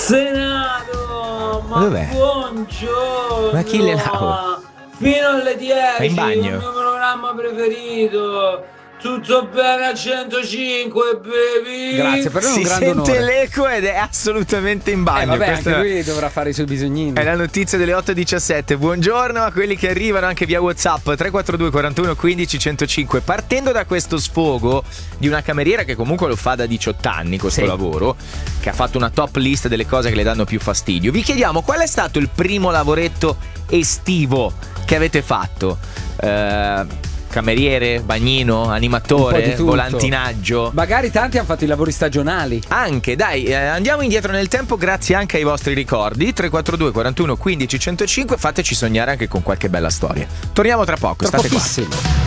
Senato, ma Dov'è? buongiorno. Ma chi le lava? Fino alle 10. È in bagno? Il mio programma preferito. Tutto bene a 105, baby. Grazie, per noi è un Si grande sente onore. l'eco ed è assolutamente in bagno. Vabbè, Questa anche lui dovrà fare i suoi bisognini. è la notizia delle 8:17. Buongiorno a quelli che arrivano anche via WhatsApp 342 41 15 105. Partendo da questo sfogo di una cameriera che comunque lo fa da 18 anni questo Sì. lavoro, che ha fatto una top list delle cose che le danno più fastidio. Vi chiediamo qual è stato il primo lavoretto estivo che avete fatto? Cameriere, bagnino, Un po' di animatore, tutto. volantinaggio. Magari tanti hanno fatto i lavori stagionali. Anche, dai, andiamo indietro nel tempo grazie anche ai vostri ricordi. 342 41 15 105. Fateci sognare anche con qualche bella storia. Torniamo tra poco, Tra state qua. pochissimo.